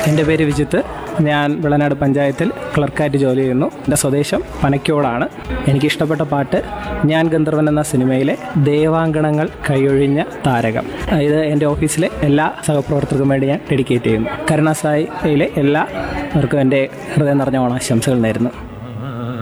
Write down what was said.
എൻ്റെ പേര് വിജിത്ത്. ഞാൻ വെള്ളനാട് പഞ്ചായത്തിൽ ക്ലർക്കായിട്ട് ജോലി ചെയ്യുന്നു. എൻ്റെ സ്വദേശം പനക്കോടാണ്. എനിക്കിഷ്ടപ്പെട്ട പാട്ട് ഞാൻ ഗന്ധർവൻ എന്ന സിനിമയിലെ ദേവാങ്കണങ്ങൾ കൈയൊഴിഞ്ഞ താരകം. ഇത് എൻ്റെ ഓഫീസിലെ എല്ലാ സഹപ്രവർത്തകർക്കും വേണ്ടി ഞാൻ ഡെഡിക്കേറ്റ് ചെയ്യുന്നു. കരുണാസായിയിലെ എല്ലാവർക്കും എൻ്റെ ഹൃദയം നിറഞ്ഞ ഓണാശംസകൾ നേരുന്നു.